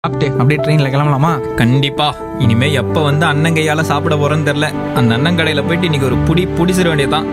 சாப்பிட்டு அப்படியே ட்ரெயினில் கிளம்பலாமா? கண்டிப்பா. இனிமே எப்ப வந்து அண்ணன் கையால சாப்பிட போறேன்னு தெரியல. அந்த அண்ணன் கடையில போயிட்டு இன்னைக்கு ஒரு புடிச்சிட வேண்டியதுதான்.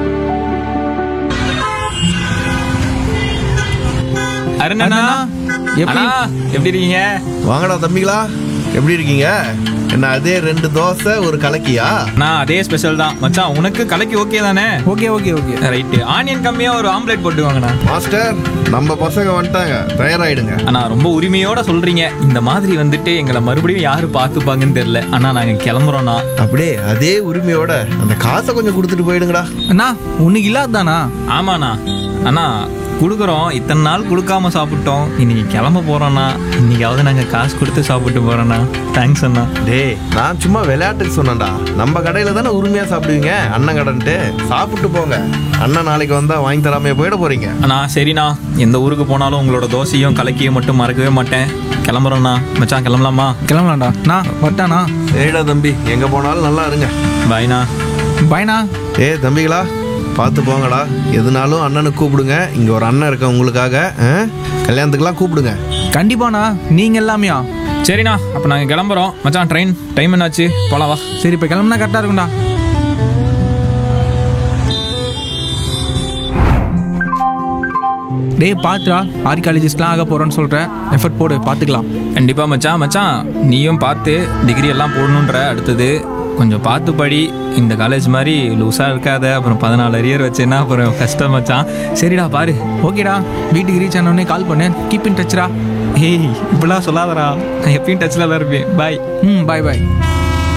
அருணண்ணா, எப்படி? எப்படி இருக்கீங்க? வாங்கடா தம்பிகளா, எப்படி இருக்கீங்க? என்ன அதே 2 தோசை ஒரு கலக்கியா? நான் அதே ஸ்பெஷல் தான் மச்சான். உனக்கு கலக்கி ஓகே தானே? Okay okay okay. Right. Onion கம்மியா ஒரு ஆம்லெட் போட்டு வாங்கண்ணா. மாஸ்டர், நம்ம பசங்க வந்துட்டாங்க, தயாராயிடுங்க. அண்ணா ரொம்ப உரிமையோட சொல்றீங்க. இந்த மாதிரி வந்துட்டு எங்களை மறுபடியும் யாரு பாத்துப்பாங்கன்னு தெரியல. அண்ணா நாங்க கிளம்புறோம்ண்ணா. அப்படியே அதே உரிமையோட அந்த காசை கொஞ்சம் கொடுத்துட்டு போயிடுங்கடா. அண்ணா உனக்கு இல்லாதானா? ஆமாண்ணா. அண்ணா கொடுக்குறோம், இத்தனை நாள் கொடுக்காம சாப்பிட்டோம், இன்னைக்கு கிளம்ப போறோம்ண்ணா. இன்னைக்காவது நாங்க காசு கொடுத்து சாப்பிட்டு போறோம்ண்ணா. தேங்க்ஸ் அண்ணா. டேய், நான் சும்மா விளையாட்டுக்கு சொன்னேன்டா. நம்ம கடையில தானே உரிமையா சாப்பிடுவீங்க, அண்ணன் கடைன்ட்டு. சாப்பிட்டு போங்க. அண்ணன் நாளைக்கு வந்தா வாங்கி தராமையே போயிட போறீங்க. அண்ணா சரிண்ணா. எந்த ஊருக்கு போனாலும் உங்களோட தோசையும் கலக்கியும் மட்டும் மறக்கவே மாட்டேன். கிளம்புறோம்ண்ணா. மச்சான் கிளம்பலாமா? கிளம்பலாம்டா. நான் வரட்டானா? ஏடா தம்பி, எங்க போனாலும் நல்லா இருங்க. பாய்ண்ணா. பாய்ண்ணா. தம்பிகளா, பார்த்து போங்கடா. எதுனாலும் அண்ணனுக்கு கூப்பிடுங்க. இங்க ஒரு அண்ணன் இருக்க உங்களுக்காக. கல்யாணத்துக்குலாம் கூப்பிடுங்க. கண்டிப்பாண்ணா. நீங்க எல்லாமையா? சரிண்ணா, அப்போ நாங்கள் கிளம்புறோம். மச்சான் ட்ரெயின் டைம் என்னாச்சு? போலாம் வா. சரி, இப்போ கிளம்புனா கரெக்டாக இருக்கும்டா. டேய் பாத்துடா, ஆர்கியாலஜிஸ்ட்லாம் ஆக போகிறோன்னு சொல்கிறேன். எஃபர்ட் போடு, பார்த்துக்கலாம். கண்டிப்பாக மச்சான். மச்சான் நீயும் பார்த்து டிகிரி எல்லாம் போடணுன்ற. அடுத்தது கொஞ்சம் பார்த்து படி. இந்த காலேஜ் மாதிரி லூஸாக இருக்காத. அப்புறம் 14 அரியர் வச்சேன்னா அப்புறம் கஷ்டம் மச்சான். சரிடா பாரு. ஓகேடா, வீட்டுக்கு ரீச் ஆனோடனே கால் பண்ணு. Keep in டச்ரா. ஏய் இப்படிலாம் சொல்லாதடா. நான் எப்பயும் டச்சில் தான் இருப்பேன். பாய். பாய் பாய்.